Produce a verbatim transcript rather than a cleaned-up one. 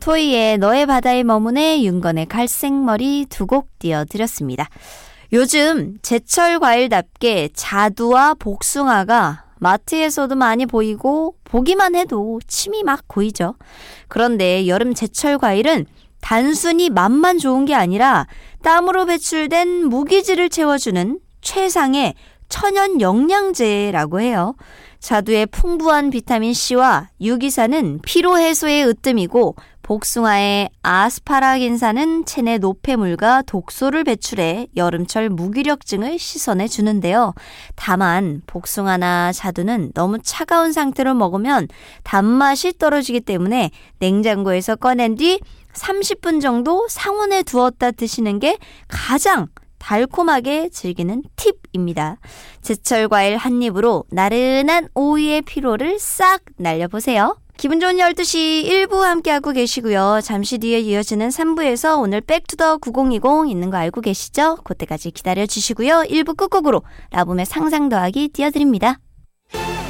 토이의 너의 바다에 머무네, 윤건의 갈색머리 두 곡 띄워드렸습니다. 요즘 제철 과일답게 자두와 복숭아가 마트에서도 많이 보이고 보기만 해도 침이 막 고이죠. 그런데 여름 제철 과일은 단순히 맛만 좋은 게 아니라 땀으로 배출된 무기질을 채워주는 최상의 천연 영양제라고 해요. 자두의 풍부한 비타민 C와 유기산은 피로 해소에 으뜸이고 복숭아의 아스파라긴산은 체내 노폐물과 독소를 배출해 여름철 무기력증을 씻어내 주는데요. 다만 복숭아나 자두는 너무 차가운 상태로 먹으면 단맛이 떨어지기 때문에 냉장고에서 꺼낸 뒤 삼십 분 정도 상온에 두었다 드시는 게 가장 달콤하게 즐기는 팁입니다. 제철 과일 한 입으로 나른한 오후의 피로를 싹 날려보세요. 기분 좋은 열두 시 일 부 함께하고 계시고요. 잠시 뒤에 이어지는 삼 부에서 오늘 백투더 구공이공 있는 거 알고 계시죠? 그때까지 기다려주시고요. 일 부 끝곡으로 라붐의 상상 더하기 띄워드립니다.